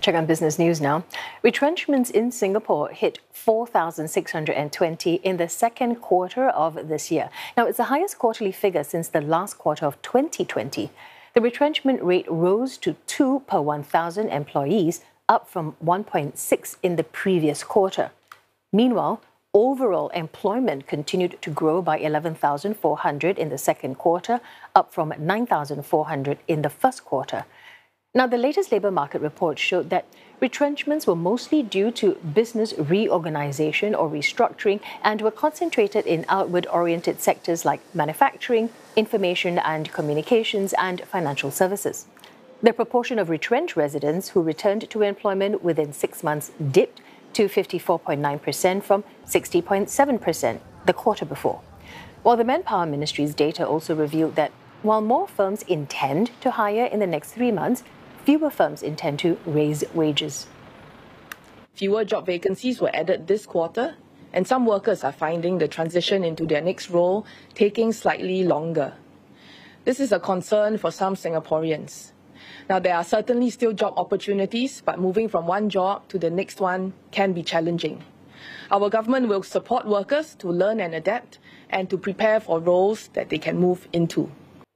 Check on business news now. Retrenchments in Singapore hit 4,620 in the second quarter of this year. Now, it's the highest quarterly figure since the last quarter of 2020. The retrenchment rate rose to 2 per 1,000 employees, up from 1.6 in the previous quarter. Meanwhile, overall employment continued to grow by 11,400 in the second quarter, up from 9,400 in the first quarter. Now, the latest labour market report showed that retrenchments were mostly due to business reorganisation or restructuring and were concentrated in outward-oriented sectors like manufacturing, information and communications, and financial services. The proportion of retrenched residents who returned to employment within 6 months dipped to 54.9% from 60.7% the quarter before. While the Manpower Ministry's data also revealed that while more firms intend to hire in the next 3 months, fewer firms intend to raise wages. Fewer job vacancies were added this quarter, and some workers are finding the transition into their next role taking slightly longer. This is a concern for some Singaporeans. Now, there are certainly still job opportunities, but moving from one job to the next one can be challenging. Our government will support workers to learn and adapt and to prepare for roles that they can move into.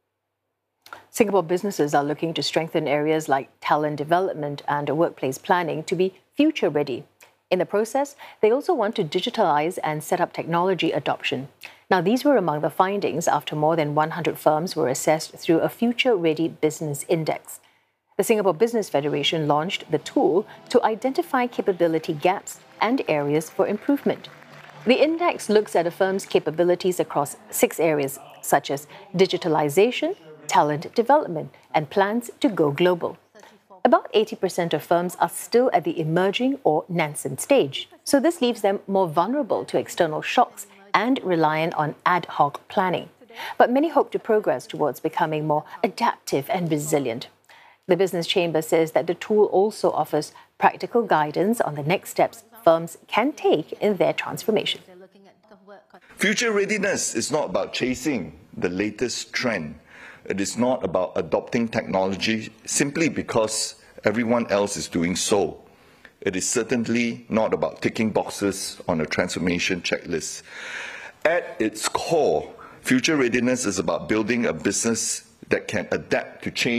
Singapore businesses are looking to strengthen areas like talent development and workplace planning to be future-ready. In the process, they also want to digitalize and set up technology adoption. Now, these were among the findings after more than 100 firms were assessed through a Future Ready Business Index. The Singapore Business Federation launched the tool to identify capability gaps and areas for improvement. The index looks at a firm's capabilities across 6 areas, such as digitalization, talent development, and plans to go global. About 80% of firms are still at the emerging or nascent stage, so this leaves them more vulnerable to external shocks and reliant on ad hoc planning. But many hope to progress towards becoming more adaptive and resilient. The Business Chamber says that the tool also offers practical guidance on the next steps firms can take in their transformation. Future readiness is not about chasing the latest trend. It is not about adopting technology simply because everyone else is doing so. It is certainly not about ticking boxes on a transformation checklist. At its core, future readiness is about building a business that can adapt to change